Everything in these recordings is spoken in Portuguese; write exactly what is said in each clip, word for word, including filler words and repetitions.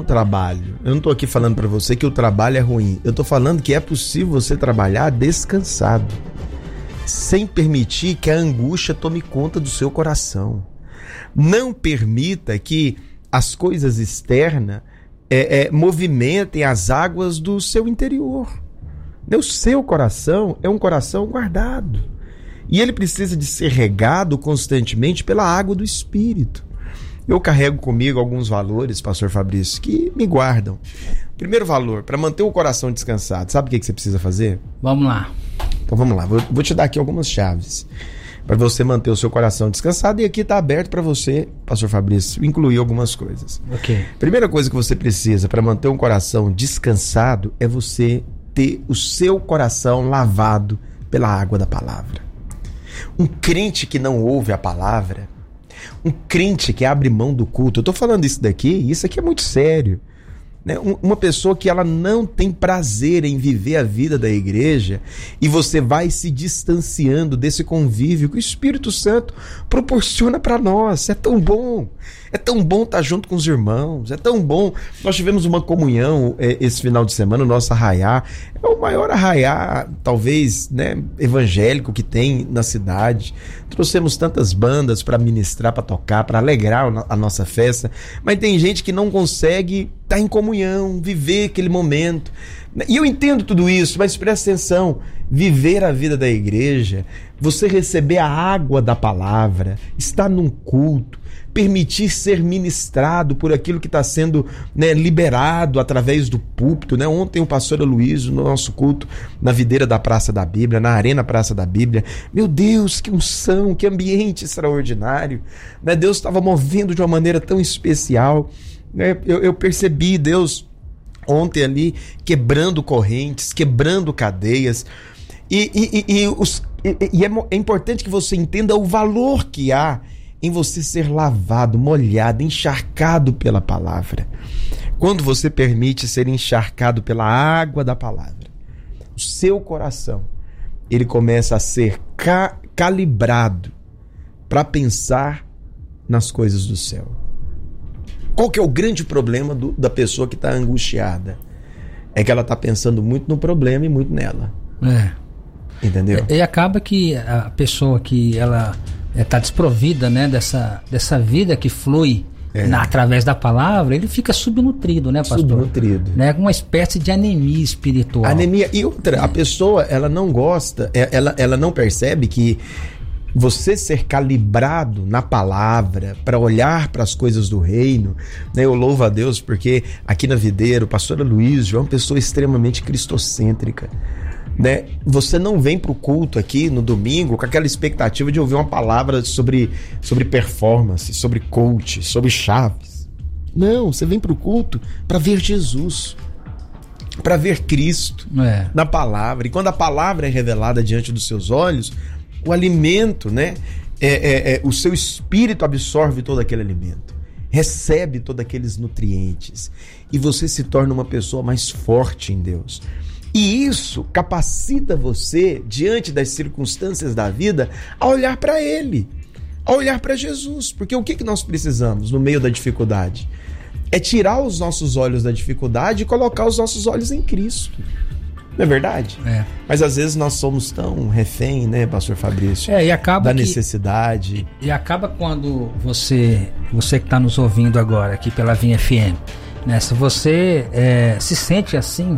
trabalho. Eu não estou aqui falando para você que o trabalho é ruim. Eu estou falando que é possível você trabalhar descansado, sem permitir que a angústia tome conta do seu coração. Não permita que as coisas externas é, é, movimentem as águas do seu interior. O seu coração é um coração guardado. E ele precisa de ser regado constantemente pela água do Espírito. Eu carrego comigo alguns valores, pastor Fabrício, que me guardam. Primeiro valor, para manter o coração descansado, sabe o que, que você precisa fazer? Vamos lá. Então vamos lá, vou, vou te dar aqui algumas chaves para você manter o seu coração descansado, e aqui está aberto para você, pastor Fabrício, incluir algumas coisas. Ok. Primeira coisa que você precisa para manter um coração descansado é você ter o seu coração lavado pela água da palavra. Um crente que não ouve a palavra, um crente que abre mão do culto, eu estou falando isso daqui, isso aqui é muito sério, né? Uma pessoa que ela não tem prazer em viver a vida da igreja, e você vai se distanciando desse convívio que o Espírito Santo proporciona para nós. É tão bom, é tão bom estar junto com os irmãos, é tão bom. Nós tivemos uma comunhão é, esse final de semana, o nosso arraiá, é o maior arraiá, talvez, né, evangélico que tem na cidade. Trouxemos tantas bandas para ministrar, para tocar, para alegrar a nossa festa, mas tem gente que não consegue estar em comunhão, viver aquele momento. E eu entendo tudo isso, mas presta atenção, viver a vida da igreja, você receber a água da palavra, estar num culto, permitir ser ministrado por aquilo que está sendo, né, liberado através do púlpito, né? Ontem o pastor Aloysio, no nosso culto, na videira da Praça da Bíblia, na Arena Praça da Bíblia, meu Deus, que unção, que ambiente extraordinário, né? Deus estava movendo de uma maneira tão especial, né? eu, eu percebi Deus ontem ali quebrando correntes, quebrando cadeias, e, e, e, e, os, e, e é, é importante que você entenda o valor que há em você ser lavado, molhado, encharcado pela palavra. Quando você permite ser encharcado pela água da palavra, o seu coração, ele começa a ser ca- calibrado para pensar nas coisas do céu. Qual que é o grande problema do, da pessoa que está angustiada? É que ela está pensando muito no problema e muito nela. É. Entendeu? E, e acaba que a pessoa que ela está é, desprovida, né, dessa, dessa vida que flui é. na, através da palavra, ele fica subnutrido, né, pastor? Subnutrido. Né, com uma espécie de anemia espiritual. Anemia. E outra, é. a pessoa, ela não gosta, ela, ela não percebe que você ser calibrado na palavra para olhar para as coisas do reino, né? Eu louvo a Deus porque aqui na Videira o pastor Aloysio é uma pessoa extremamente cristocêntrica, né? Você não vem para o culto aqui no domingo com aquela expectativa de ouvir uma palavra sobre, sobre performance, sobre coach, sobre chaves. Não, você vem para o culto para ver Jesus, para ver Cristo é. na palavra. E quando a palavra é revelada diante dos seus olhos, o alimento, né? É, é, é, o seu espírito absorve todo aquele alimento, recebe todos aqueles nutrientes, e você se torna uma pessoa mais forte em Deus. E isso capacita você, diante das circunstâncias da vida, a olhar para Ele, a olhar para Jesus. Porque o que, que nós precisamos no meio da dificuldade? É tirar os nossos olhos da dificuldade e colocar os nossos olhos em Cristo. Não é verdade? É. Mas às vezes nós somos tão refém, né, pastor Fabrício? É, e acaba da que, necessidade. E, e acaba quando você, você que está nos ouvindo agora aqui pela Vinha F M, né, se você é, se sente assim,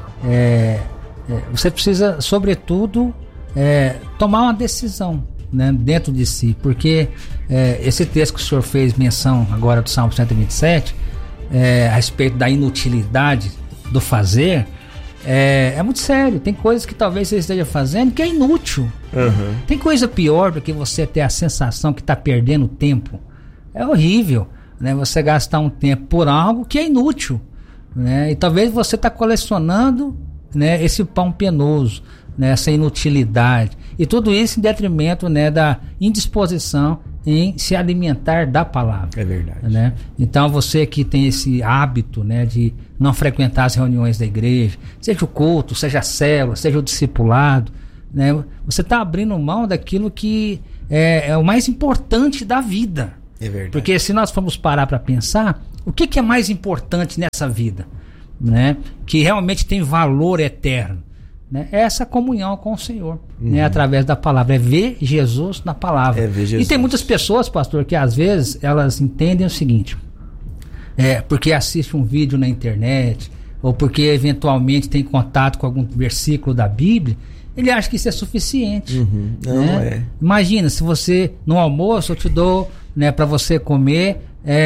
é, é, você precisa, sobretudo, é, tomar uma decisão, né, dentro de si, porque é, esse texto que o senhor fez menção agora do Salmo cento e vinte e sete, é, a respeito da inutilidade do fazer, É, é muito sério. Tem coisas que talvez você esteja fazendo que é inútil. Uhum. Tem coisa pior do que você ter a sensação que está perdendo tempo. É horrível, né? Você gastar um tempo por algo que é inútil, né? E talvez você está colecionando, né, esse pão penoso, né, essa inutilidade. E tudo isso em detrimento, né, da indisposição em se alimentar da palavra. É verdade. Né? Então você que tem esse hábito, né, de não frequentar as reuniões da igreja, seja o culto, seja a célula, seja o discipulado, né, você está abrindo mão daquilo que é, é o mais importante da vida. É verdade. Porque se nós formos parar para pensar, o que, que é mais importante nessa vida, né? Que realmente tem valor eterno, né? É essa comunhão com o Senhor, uhum. né? Através da palavra, é ver Jesus na palavra. É ver Jesus. E tem muitas pessoas, pastor, que às vezes elas entendem o seguinte, é, porque assiste um vídeo na internet, ou porque eventualmente tem contato com algum versículo da Bíblia, ele acha que isso é suficiente. Uhum. Não né? é. Imagina, se você, no almoço, eu te dou, né, para você comer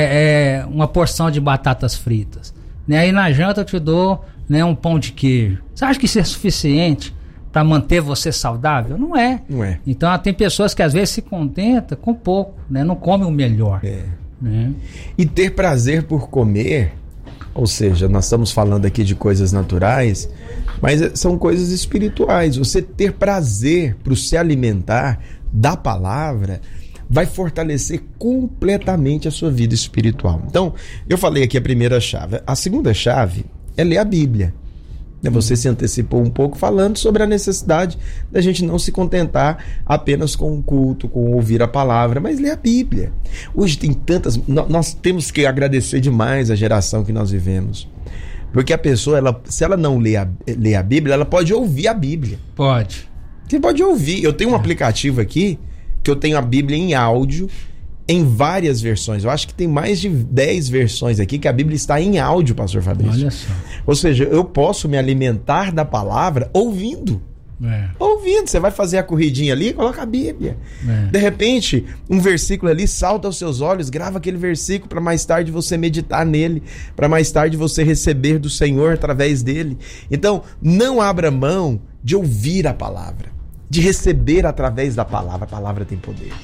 é, é, uma porção de batatas fritas. Né? Aí na janta eu te dou, né, um pão de queijo. Você acha que isso é suficiente para manter você saudável? Não é. Não é. Então tem pessoas que às vezes se contentam com pouco, né? Não comem o melhor. É. Né? E ter prazer por comer, ou seja, nós estamos falando aqui de coisas naturais, mas são coisas espirituais. Você ter prazer por se alimentar da palavra vai fortalecer completamente a sua vida espiritual. Então, eu falei aqui a primeira chave. A segunda chave é ler a Bíblia. Você se antecipou um pouco falando sobre a necessidade da gente não se contentar apenas com o culto, com ouvir a palavra, mas ler a Bíblia. Hoje tem tantas... Nós temos que agradecer demais a geração que nós vivemos. Porque a pessoa, ela, se ela não lê a, lê a Bíblia, ela pode ouvir a Bíblia. Pode. Você pode ouvir. Eu tenho um é. aplicativo aqui que eu tenho a Bíblia em áudio em várias versões. Eu acho que tem mais de dez versões aqui que a Bíblia está em áudio, pastor Fabrício. Olha só. Ou seja, eu posso me alimentar da palavra ouvindo. É. Ouvindo. Você vai fazer a corridinha ali, coloca a Bíblia. É. De repente, um versículo ali salta aos seus olhos, grava aquele versículo para mais tarde você meditar nele, para mais tarde você receber do Senhor através dele. Então, não abra mão de ouvir a palavra, de receber através da palavra. A palavra tem poder.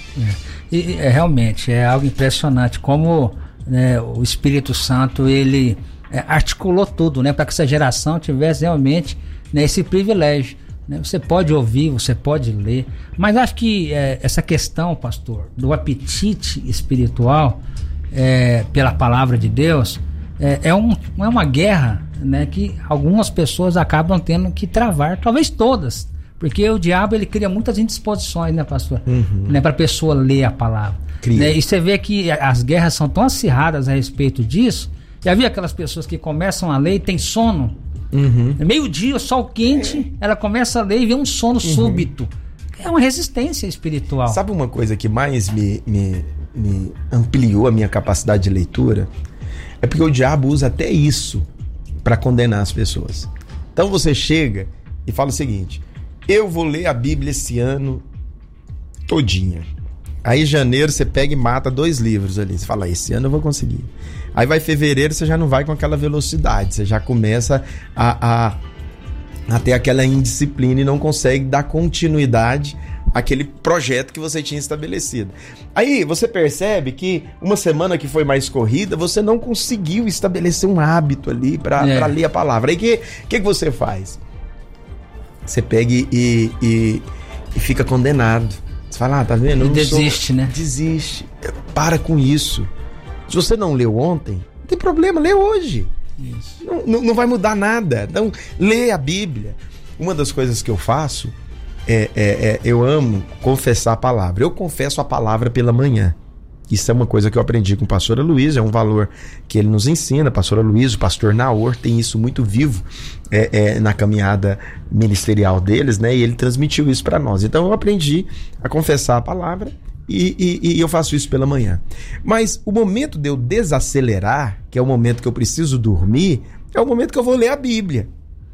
É. E é, realmente é algo impressionante como, né, o Espírito Santo ele é, articulou tudo, né, para que essa geração tivesse realmente, né, esse privilégio, né? Você pode ouvir, você pode ler, mas acho que é, essa questão, pastor, do apetite espiritual é, pela palavra de Deus é, é, um, é uma guerra, né, que algumas pessoas acabam tendo que travar, talvez todas. Porque o diabo, ele cria muitas indisposições, né, pastor? Uhum. Né, para a pessoa ler a palavra. Né? E você vê que as guerras são tão acirradas a respeito disso. Já viu aquelas pessoas que começam a ler e tem sono? Uhum. Meio-dia, sol quente, é. ela começa a ler e vê um sono uhum. súbito. É uma resistência espiritual. Sabe uma coisa que mais me, me, me ampliou a minha capacidade de leitura? É porque o diabo usa até isso para condenar as pessoas. Então você chega e fala o seguinte: eu vou ler a Bíblia esse ano todinha. Aí em janeiro você pega e mata dois livros ali. Você fala, esse ano eu vou conseguir. Aí vai fevereiro, você já não vai com aquela velocidade. Você já começa a, a, a ter aquela indisciplina e não consegue dar continuidade àquele projeto que você tinha estabelecido. Aí você percebe que uma semana que foi mais corrida, você não conseguiu estabelecer um hábito ali para é. ler a palavra. Aí o que, que, que você faz? Você pega e, e, e fica condenado. Você fala, ah, tá vendo? E desiste, sou... né? Desiste. Para com isso. Se você não leu ontem, não tem problema, lê hoje. Isso. Não, não, não vai mudar nada. Então, lê a Bíblia. Uma das coisas que eu faço é, é, é eu amo confessar a palavra. Eu confesso a palavra pela manhã. Isso é uma coisa que eu aprendi com o pastor Aloysio, é um valor que ele nos ensina. Pastor Aloysio, o pastor Naor tem isso muito vivo é, é, na caminhada ministerial deles, né? E ele transmitiu isso para nós. Então eu aprendi a confessar a palavra e, e, e eu faço isso pela manhã. Mas o momento de eu desacelerar, que é o momento que eu preciso dormir, é o momento que eu vou ler a Bíblia.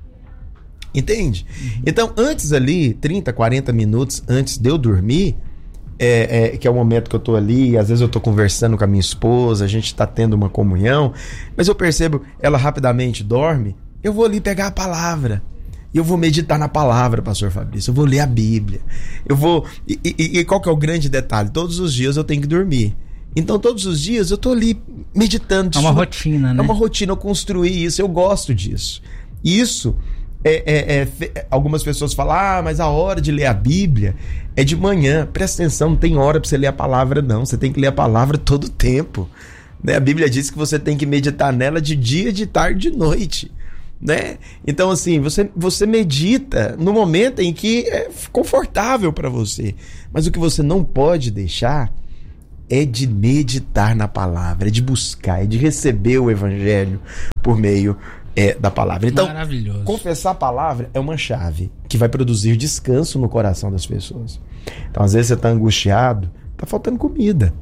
Entende? Uhum. Então antes ali, trinta, quarenta minutos antes de eu dormir, É, é, que é o momento que eu tô ali, às vezes eu tô conversando com a minha esposa, a gente tá tendo uma comunhão, mas eu percebo, ela rapidamente dorme, eu vou ali pegar a palavra, e eu vou meditar na palavra, pastor Fabrício, eu vou ler a Bíblia, eu vou, e, e, e qual que é o grande detalhe? Todos os dias eu tenho que dormir, então todos os dias eu tô ali meditando. É uma rotina, né? É uma rotina, eu construí isso, eu gosto disso. Isso É, é, é, algumas pessoas falam, ah, mas a hora de ler a Bíblia é de manhã. Presta atenção, não tem hora para você ler a palavra, não. Você tem que ler a palavra todo o tempo, né? A Bíblia diz que você tem que meditar nela de dia, de tarde, de noite, né? Então assim, você, você medita no momento em que é confortável para você, mas o que você não pode deixar é de meditar na palavra, é de buscar, é de receber o evangelho por meio é, da palavra. Então, confessar a palavra é uma chave que vai produzir descanso no coração das pessoas. Então, às vezes você está angustiado, está faltando comida.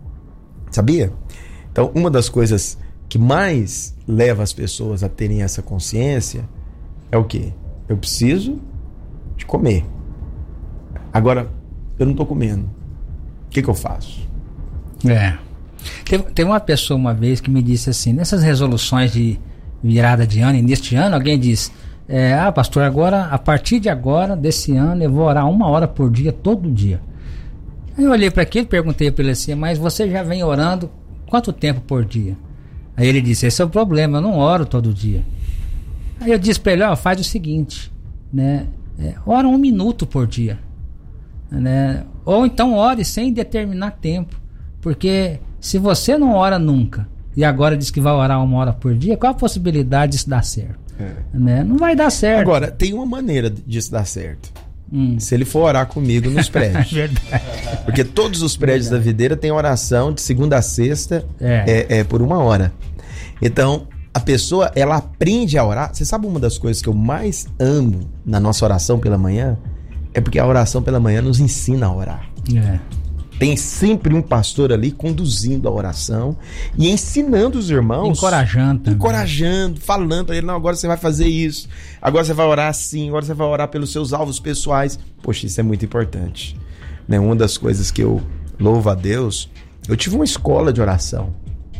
Sabia? Então, uma das coisas que mais leva as pessoas a terem essa consciência é o quê? Eu preciso de comer. Agora, eu não estou comendo. O que, que eu faço? É. Teve, teve uma pessoa uma vez que me disse assim, nessas resoluções de virada de ano, início de ano, alguém disse, é, ah, pastor, agora, a partir de agora, desse ano, eu vou orar uma hora por dia, todo dia. Aí eu olhei para aquilo e perguntei para ele assim, mas você já vem orando quanto tempo por dia? Aí ele disse, esse é o problema, eu não oro todo dia. Aí eu disse para ele, ó, faz o seguinte, né, é, ora um minuto por dia, né, ou então ore sem determinar tempo, porque se você não ora nunca e agora diz que vai orar uma hora por dia, qual a possibilidade disso dar certo? É. Né? Não vai dar certo. Agora, tem uma maneira disso dar certo. Hum. Se ele for orar comigo nos prédios. Verdade. Porque todos os prédios Verdade. da Videira têm oração de segunda a sexta é. É, é, por uma hora. Então, a pessoa, ela aprende a orar. Você sabe uma das coisas que eu mais amo na nossa oração pela manhã? É porque a oração pela manhã nos ensina a orar. É. Tem sempre um pastor ali conduzindo a oração e ensinando os irmãos. Encorajando também. Encorajando, falando para ele, não, agora você vai fazer isso, agora você vai orar assim, agora você vai orar pelos seus alvos pessoais. Poxa, isso é muito importante. Né? Uma das coisas que eu louvo a Deus, eu tive uma escola de oração.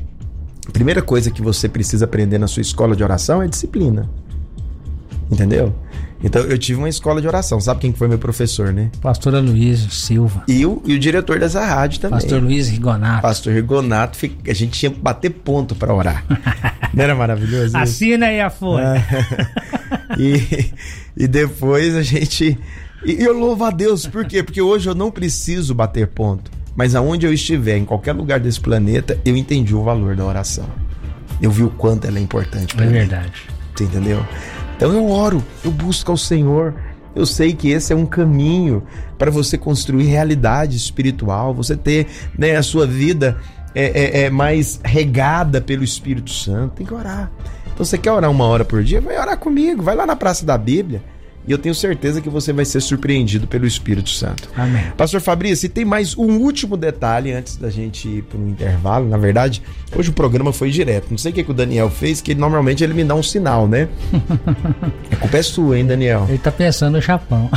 A primeira coisa que você precisa aprender na sua escola de oração é disciplina. Entendeu? Então eu tive uma escola de oração. Sabe quem foi meu professor, né? Pastor Luiz Silva. E o, e o diretor dessa rádio também. Pastor Luiz Rigonato. Pastor Rigonato. A gente tinha que bater ponto pra orar. Não era maravilhoso? Assina aí a folha. e, e depois a gente... E eu louvo a Deus. Por quê? Porque hoje eu não preciso bater ponto. Mas aonde eu estiver, em qualquer lugar desse planeta, eu entendi o valor da oração. Eu vi o quanto ela é importante pra mim. É verdade. Você entendeu? Então eu oro, eu busco ao Senhor. Eu sei que esse é um caminho para você construir realidade espiritual, você ter, né, a sua vida é, é, é mais regada pelo Espírito Santo. Tem que orar. Então você quer orar uma hora por dia? Vai orar comigo, vai lá na Praça da Bíblia. E eu tenho certeza que você vai ser surpreendido pelo Espírito Santo. Amém. Pastor Fabrício, e tem mais um último detalhe antes da gente ir para um intervalo. Na verdade, hoje o programa foi direto. Não sei o que, que o Daniel fez, que normalmente ele me dá um sinal, né? A culpa é sua, hein, Daniel? Ele tá pensando no Japão.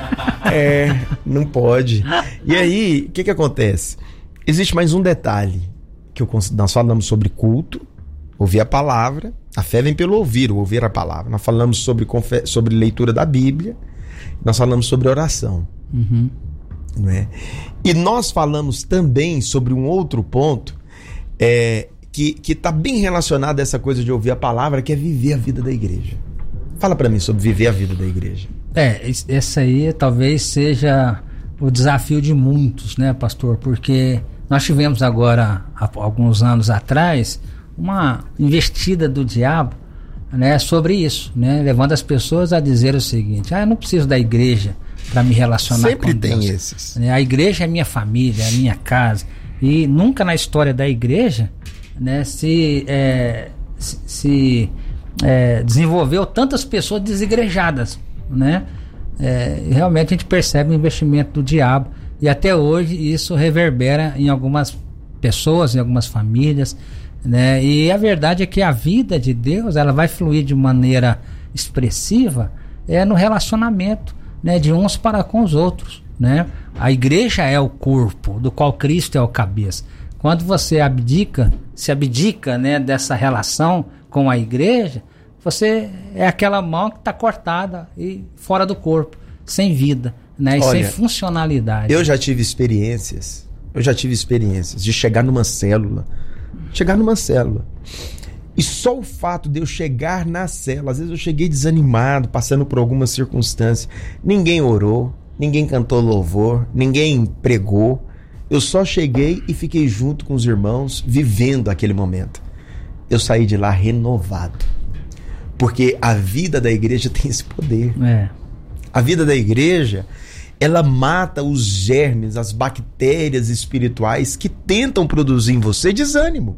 É, não pode. E aí, o que que acontece? Existe mais um detalhe que eu, nós falamos sobre culto, ouvir a palavra. A fé vem pelo ouvir, o ouvir a palavra. Nós falamos sobre, sobre leitura da Bíblia. Nós falamos sobre oração. Uhum. Não é? E nós falamos também sobre um outro ponto é, que está bem relacionado a essa coisa de ouvir a palavra, que é viver a vida da igreja. Fala para mim sobre viver a vida da igreja. É, esse aí talvez seja o desafio de muitos, né, pastor? Porque nós tivemos agora, há alguns anos atrás, uma investida do diabo, né, sobre isso, né, levando as pessoas a dizer o seguinte: ah, eu não preciso da igreja para me relacionar Sempre com Deus. Tem esses. A igreja é minha família, é minha casa. E nunca na história da igreja, né, se, é, se, se é, desenvolveu tantas pessoas desigrejadas, né? É, realmente a gente percebe o investimento do diabo, e até hoje isso reverbera em algumas pessoas, em algumas famílias, né? E a verdade é que a vida de Deus, ela vai fluir de maneira expressiva é, no relacionamento, né, de uns para com os outros, né? A igreja é o corpo do qual Cristo é o cabeça. Quando você abdica, se abdica, né, dessa relação com a igreja, você é aquela mão que está cortada e fora do corpo, sem vida, né, e Olha, sem funcionalidade. Eu já tive experiências, eu já tive experiências de chegar numa célula, chegar numa célula. E só o fato de eu chegar na célula, às vezes eu cheguei desanimado, passando por alguma circunstância, ninguém orou, ninguém cantou louvor, ninguém pregou. Eu só cheguei e fiquei junto com os irmãos, vivendo aquele momento. Eu saí de lá renovado. Porque a vida da igreja tem esse poder. É. A vida da igreja, ela mata os germes, as bactérias espirituais que tentam produzir em você desânimo.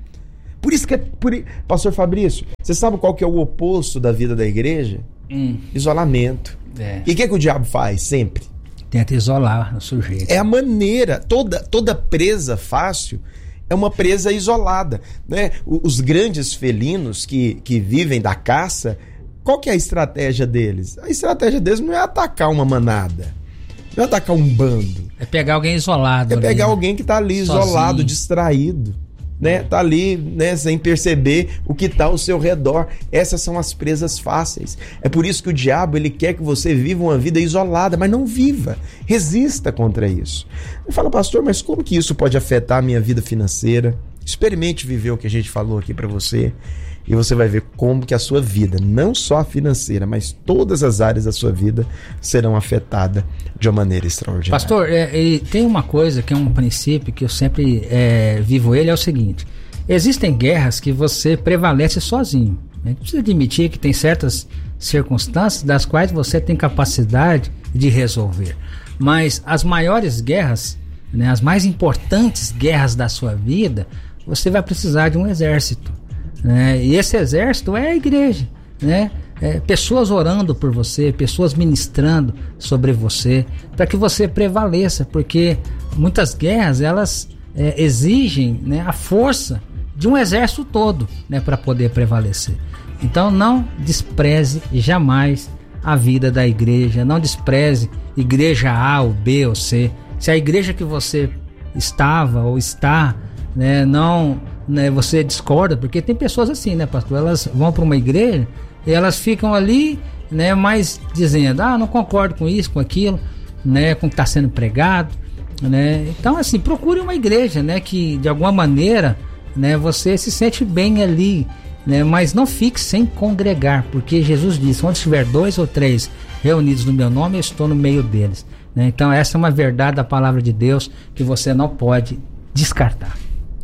Por isso que é... Por, Pastor Fabrício, você sabe qual que é o oposto da vida da igreja? Hum. Isolamento. É. E o que, é que o diabo faz sempre? Tenta isolar o sujeito. É a maneira. Toda, toda presa fácil é uma presa isolada, né? Os grandes felinos que, que vivem da caça, qual que é a estratégia deles? A estratégia deles não é atacar uma manada, não é atacar um bando. É pegar alguém isolado. É pegar ali, alguém que está ali sozinho, isolado, distraído, né? Tá ali, né, sem perceber o que está ao seu redor. Essas são as presas fáceis. É por isso que o diabo, ele quer que você viva uma vida isolada, mas não viva. Resista contra isso. Ele fala, pastor, mas como que isso pode afetar a minha vida financeira? Experimente viver o que a gente falou aqui para você. E você vai ver como que a sua vida, não só a financeira, mas todas as áreas da sua vida serão afetadas de uma maneira extraordinária. Pastor, é, e tem uma coisa que é um princípio que eu sempre é, vivo ele, é o seguinte: existem guerras que você prevalece sozinho. A gente precisa admitir que tem certas circunstâncias das quais você tem capacidade de resolver. Mas as maiores guerras, né, as mais importantes guerras da sua vida, você vai precisar de um exército. Né? E esse exército é a igreja, né? É, pessoas orando por você, pessoas ministrando sobre você, para que você prevaleça, porque muitas guerras elas é, exigem, né, a força de um exército todo, né, para poder prevalecer. Então não despreze jamais a vida da igreja, não despreze igreja A ou B ou C. Se a igreja que você estava ou está, né, não, né, você discorda, porque tem pessoas assim, né, pastor? Elas vão para uma igreja e elas ficam ali, né, mas dizendo, ah, não concordo com isso, com aquilo, né, com o que está sendo pregado, né? Então, assim, procure uma igreja, né, que de alguma maneira, né, você se sente bem ali, né, mas não fique sem congregar, porque Jesus disse, onde estiver dois ou três reunidos no meu nome, eu estou no meio deles, né? Então, essa é uma verdade da palavra de Deus que você não pode descartar.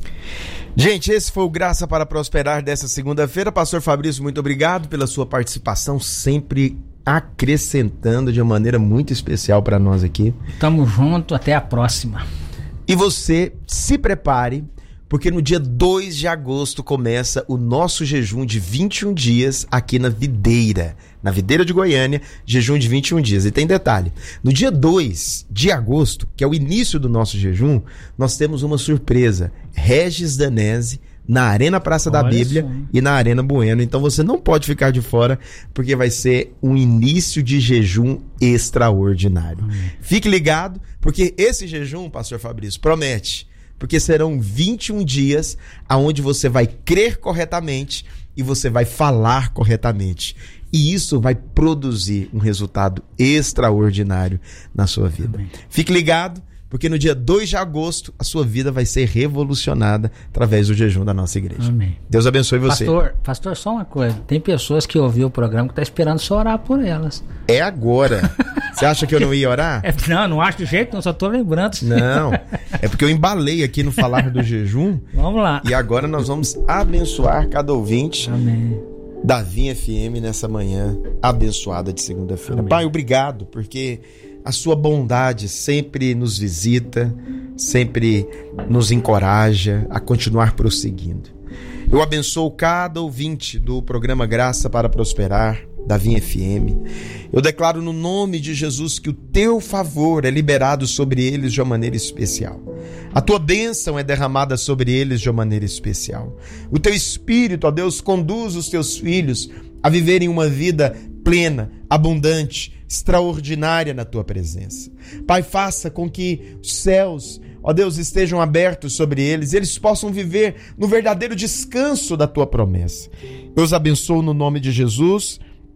Gente, esse foi o Graça para Prosperar dessa segunda-feira. Pastor Fabrício, muito obrigado pela sua participação, sempre acrescentando de uma maneira muito especial para nós aqui. Tamo junto, até a próxima. E você se prepare, porque no dia dois de agosto começa o nosso jejum de vinte e um dias aqui na Videira, na Videira de Goiânia, jejum de vinte e um dias. E tem detalhe, no dia dois de agosto, que é o início do nosso jejum, nós temos uma surpresa, Regis Danese, na Arena Praça Olha da Bíblia só. E na Arena Bueno. Então você não pode ficar de fora, porque vai ser um início de jejum extraordinário. Hum. Fique ligado, porque esse jejum, pastor Fabrício, promete, porque serão vinte e um dias onde você vai crer corretamente e você vai falar corretamente. E isso vai produzir um resultado extraordinário na sua vida. Amém. Fique ligado, porque no dia dois de agosto a sua vida vai ser revolucionada através do jejum da nossa igreja. Amém. Deus abençoe você. Pastor, pastor, só uma coisa. Tem pessoas que ouviram o programa que estão esperando só orar por elas. É agora. Você acha que eu não ia orar? É, não, não acho do jeito, não, só estou lembrando. Não, é porque eu embalei aqui no falar do jejum. Vamos lá. E agora nós vamos abençoar cada ouvinte. Amém. Da Vinha F M nessa manhã abençoada de segunda-feira. Pai, obrigado, porque a sua bondade sempre nos visita, sempre nos encoraja a continuar prosseguindo. Eu abençoo cada ouvinte do programa Graça para Prosperar, da Vinha F M. Eu declaro no nome de Jesus que o teu favor é liberado sobre eles de uma maneira especial. A tua bênção é derramada sobre eles de uma maneira especial. O teu Espírito, ó Deus, conduz os teus filhos a viverem uma vida plena, abundante, extraordinária na tua presença. Pai, faça com que os céus, ó Deus, estejam abertos sobre eles, e eles possam viver no verdadeiro descanso da tua promessa. Eu os abençoo no nome de Jesus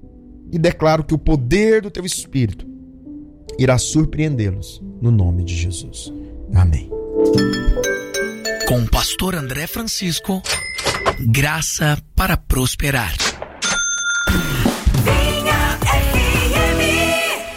e declaro que o poder do teu Espírito irá surpreendê-los no nome de Jesus. Amém. Com o pastor André Francisco, Graça para Prosperar.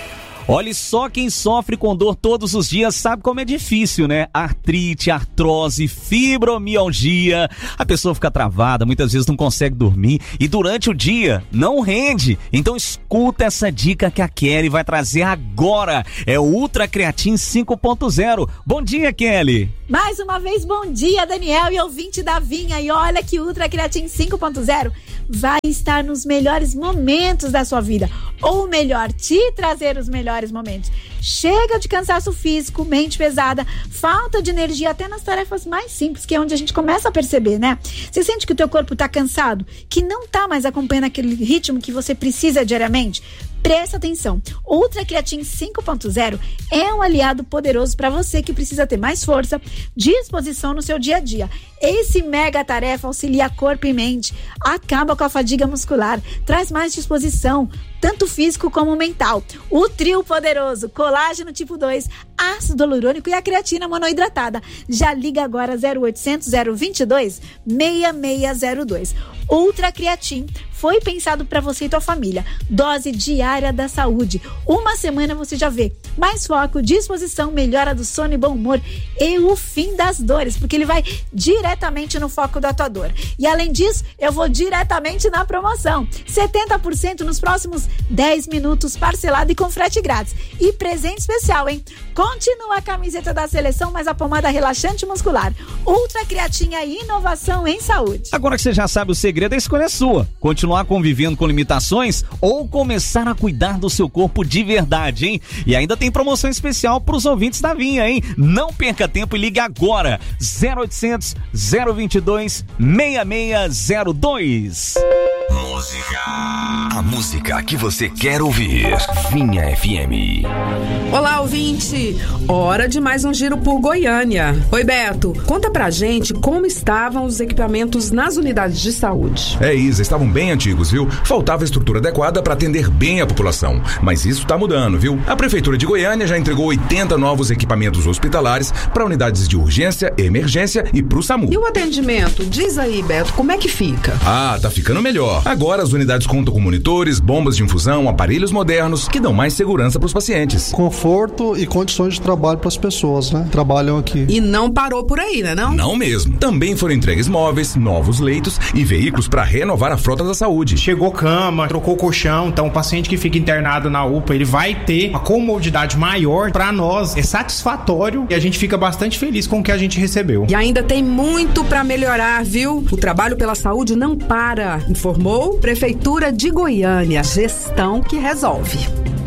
Olha, só quem sofre com dor todos os dias sabe como é difícil, né? Artrite, artrose, fibromialgia. A pessoa fica travada, muitas vezes não consegue dormir e durante o dia não rende. Então escuta essa dica que a Kelly vai trazer agora. É o Ultra Creatin cinco ponto zero. Bom dia, Kelly. Mais uma vez, bom dia, Daniel e ouvinte da Vinha. E olha que Ultra Creatin cinco ponto zero vai estar nos melhores momentos da sua vida. Ou melhor, te trazer os melhores momentos. Chega de cansaço físico, mente pesada, falta de energia até nas tarefas mais simples, que é onde a gente começa a perceber, né? Você sente que o teu corpo tá cansado, que não tá mais acompanhando aquele ritmo que você precisa diariamente? Presta atenção, Ultra Creatin cinco ponto zero é um aliado poderoso para você que precisa ter mais força, disposição no seu dia a dia. Esse mega tarefa auxilia corpo e mente, acaba com a fadiga muscular, traz mais disposição, tanto físico como mental. O trio poderoso, colágeno tipo dois, ácido hialurônico e a creatina monoidratada. Já liga agora zero oitocentos, zero vinte e dois, seis seis zero dois. Ultra Creatin foi pensado para você e tua família. Dose diária da saúde. Uma semana você já vê mais foco, disposição, melhora do sono e bom humor e o fim das dores, porque ele vai diretamente no foco da tua dor. E além disso, eu vou diretamente na promoção. setenta por cento nos próximos dez minutos, parcelado e com frete grátis. E presente especial, hein? Continua a camiseta da seleção, mas a pomada relaxante muscular. Ultra Creatin, a inovação em saúde. Agora que você já sabe o segredo, a escolha é sua. Continuar convivendo com limitações ou começar a cuidar do seu corpo de verdade, hein? E ainda tem promoção especial para os ouvintes da Vinha, hein? Não perca tempo e ligue agora. zero oitocentos, zero vinte e dois, seis seis zero dois. Música. A música que você quer ouvir. Vinha F M. Olá, ouvinte. Hora de mais um giro por Goiânia. Oi, Beto. Conta pra gente como estavam os equipamentos nas unidades de saúde. É, Isa, estavam bem antigos, viu? Faltava estrutura adequada para atender bem a população. Mas isso tá mudando, viu? A Prefeitura de Goiânia já entregou oitenta novos equipamentos hospitalares para unidades de urgência, emergência e pro SAMU. E o atendimento? Diz aí, Beto, como é que fica? Ah, tá ficando melhor. Agora as unidades contam com monitores, bombas de infusão, aparelhos modernos que dão mais segurança pros pacientes. Conforto e condições de trabalho para as pessoas, né? Trabalham aqui. E não parou por aí, né, não? Não mesmo. Também foram entregues móveis, novos leitos e veículos para renovar a frota da saúde. Chegou cama, trocou colchão, então o paciente que fica internado na U P A, ele vai ter uma comodidade maior. Para nós é satisfatório e a gente fica bastante feliz com o que a gente recebeu. E ainda tem muito para melhorar, viu? O trabalho pela saúde não para, informou Prefeitura de Goiânia. Gestão que resolve.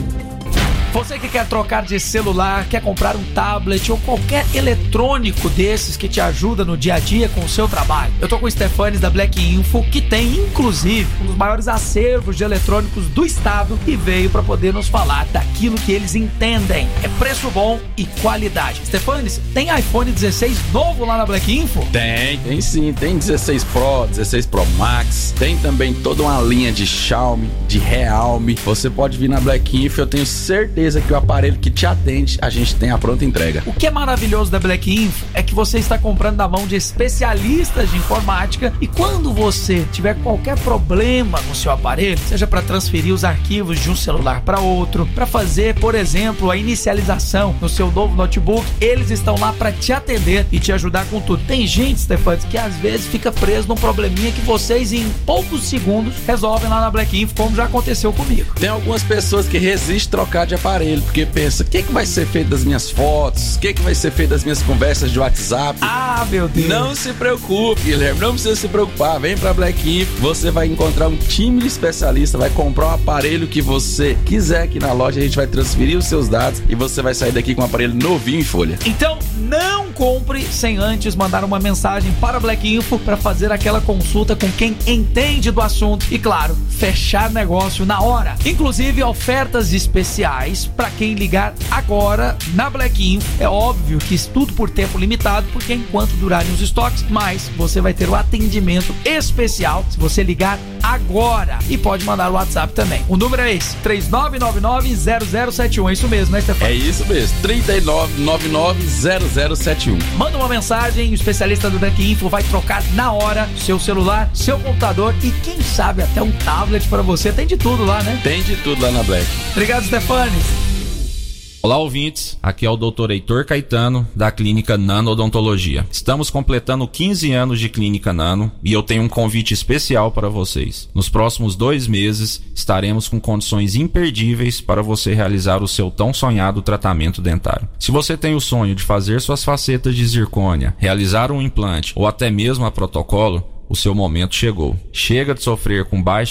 Você que quer trocar de celular, quer comprar um tablet ou qualquer eletrônico desses que te ajuda no dia a dia com o seu trabalho. Eu tô com o Stefanes da Black Info, que tem inclusive um dos maiores acervos de eletrônicos do estado e veio para poder nos falar daquilo que eles entendem. É preço bom e qualidade. Stefanes, tem iPhone dezesseis novo lá na Black Info? Tem, tem sim. Tem dezesseis Pro, dezesseis Pro Max. Tem também toda uma linha de Xiaomi, de Realme. Você pode vir na Black Info, eu tenho certeza que o aparelho que te atende, a gente tem a pronta entrega. O que é maravilhoso da Black Info é que você está comprando na mão de especialistas de informática e quando você tiver qualquer problema no seu aparelho, seja para transferir os arquivos de um celular para outro, para fazer, por exemplo, a inicialização no seu novo notebook, eles estão lá para te atender e te ajudar com tudo. Tem gente, Stefanes, que às vezes fica preso num probleminha que vocês em poucos segundos resolvem lá na Black Info, como já aconteceu comigo. Tem algumas pessoas que resistem a trocar de aparelho porque pensa, o que, que vai ser feito das minhas fotos? O que, que vai ser feito das minhas conversas de WhatsApp? Ah, meu Deus! Não se preocupe, Guilherme, não precisa se preocupar. Vem pra Black Info, você vai encontrar um time de especialista, vai comprar um aparelho que você quiser aqui na loja, a gente vai transferir os seus dados e você vai sair daqui com um aparelho novinho em folha. Então, não compre sem antes mandar uma mensagem para a Black Info para fazer aquela consulta com quem entende do assunto e, claro, fechar negócio na hora. Inclusive, ofertas especiais para quem ligar agora na Black Info. É óbvio que isso tudo por tempo limitado, porque enquanto durarem os estoques, mas você vai ter o atendimento especial se você ligar agora. E pode mandar o WhatsApp também. O número é esse, três nove nove nove, zero zero sete um. É isso mesmo, né, Stefano? É isso mesmo, três nove nove nove, zero zero sete um. Manda uma mensagem, o especialista do Black Info vai trocar na hora seu celular, seu computador e quem sabe até um tablet para você. Tem de tudo lá, né? Tem de tudo lá na Black. Obrigado, Stefanes. Olá, ouvintes. Aqui é o doutor Heitor Caetano, da Clínica Nano Odontologia. Estamos completando quinze anos de Clínica Nano e eu tenho um convite especial para vocês. Nos próximos dois meses, estaremos com condições imperdíveis para você realizar o seu tão sonhado tratamento dentário. Se você tem o sonho de fazer suas facetas de zircônia, realizar um implante ou até mesmo a protocolo, o seu momento chegou. Chega de sofrer com baixa